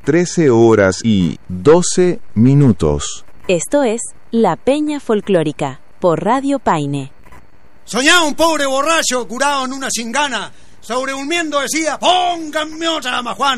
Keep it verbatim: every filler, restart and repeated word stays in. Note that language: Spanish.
trece horas y doce minutos. Esto es La Peña Folclórica, por Radio Paine. Soñaba un pobre borracho curado en una cingana. Sobredurmiendo decía, pónganme otra majuana.